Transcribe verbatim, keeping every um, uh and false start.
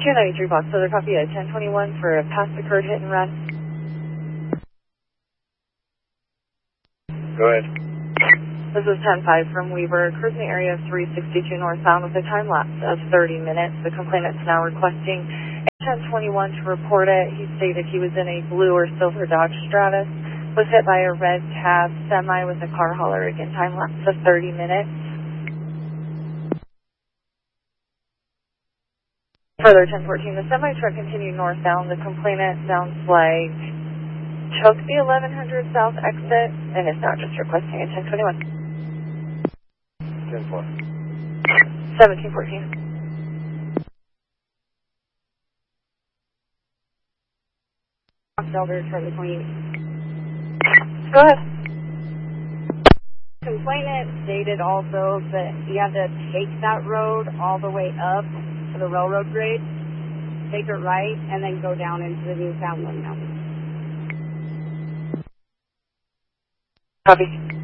two ninety-three Fox, other copy at ten twenty-one for a past occurred hit and run. Go ahead. This is ten five from Weaver, cruising the area of three sixty-two northbound with a time lapse of thirty minutes. The complainant is now requesting ten twenty-one to report it. He stated he was in a blue or silver Dodge Stratus, was hit by a red cab semi with a car hauler. Again, time lapse of thirty minutes. Further ten fourteen, the semi truck continued northbound. The complainant sounds like took the eleven hundred south exit and is now just requesting a ten twenty-one. ten four. seventeen fourteen. Elder Charlie twenty-eight. Go ahead. Complainant stated also that he had to take that road all the way up to the railroad grade, take it right, and then go down into the Newfoundland Mountains. Copy.